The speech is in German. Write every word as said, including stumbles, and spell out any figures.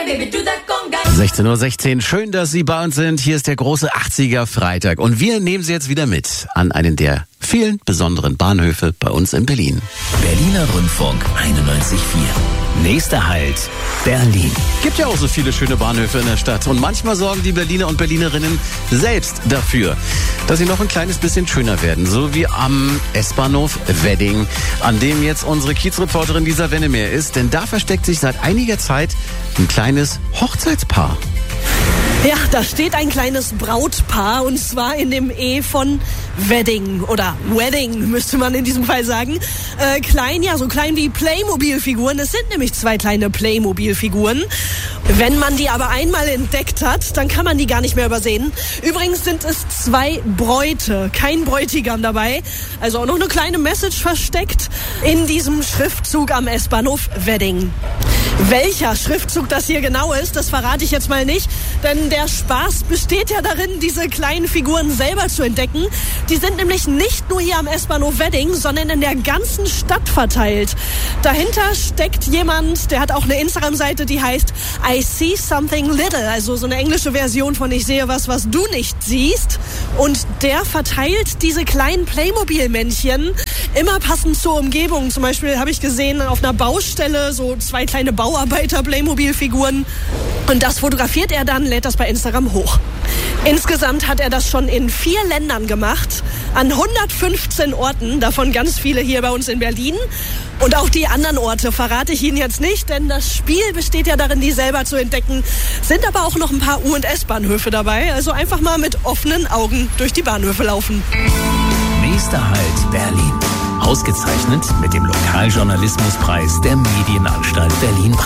sechzehn Uhr sechzehn, schön, dass Sie bei uns sind. Hier ist der große achtziger Freitag und wir nehmen Sie jetzt wieder mit an einen der vielen besonderen Bahnhöfe bei uns in Berlin. Berliner Rundfunk einundneunzig Komma vier. Nächster Halt, Berlin. Gibt ja auch so viele schöne Bahnhöfe in der Stadt und manchmal sorgen die Berliner und Berlinerinnen selbst dafür, dass sie noch ein kleines bisschen schöner werden. So wie am S-Bahnhof Wedding, an dem jetzt unsere Kiezreporterin Lisa Wennemeer ist. Denn da versteckt sich seit einiger Zeit ein kleines Hochzeitspaar. Ja, da steht ein kleines Brautpaar und zwar in dem E von Wedding oder Wedding müsste man in diesem Fall sagen. Äh, klein, ja, so klein wie Playmobil-Figuren. Es sind nämlich zwei kleine Playmobil-Figuren. Wenn man die aber einmal entdeckt hat, dann kann man die gar nicht mehr übersehen. Übrigens sind es zwei Bräute, kein Bräutigam dabei. Also auch noch eine kleine Message versteckt in diesem Schriftzug am S-Bahnhof Wedding. Welcher Schriftzug das hier genau ist, das verrate ich jetzt mal nicht, denn der Spaß besteht ja darin, diese kleinen Figuren selber zu entdecken. Die sind nämlich nicht nur hier am S-Bahnhof Wedding, sondern in der ganzen Stadt verteilt. Dahinter steckt jemand, der hat auch eine Instagram-Seite, die heißt I See Something Little, also so eine englische Version von Ich sehe was, was du nicht siehst. Und der verteilt diese kleinen Playmobil-Männchen immer passend zur Umgebung. Zum Beispiel habe ich gesehen auf einer Baustelle so zwei kleine Bauarbeiter-Playmobil-Figuren. Und das fotografiert er dann, lädt das bei Instagram hoch. Insgesamt hat er das schon in vier Ländern gemacht, an hundertfünfzehn Orten, davon ganz viele hier bei uns in Berlin. Und auch die anderen Orte verrate ich Ihnen jetzt nicht, denn das Spiel besteht ja darin, die selber zu entdecken. Sind aber auch noch ein paar U- und S-Bahnhöfe dabei, also einfach mal mit offenen Augen durch die Bahnhöfe laufen. Nächster Halt, Berlin. Ausgezeichnet mit dem Lokaljournalismuspreis der Medienanstalt Berlin.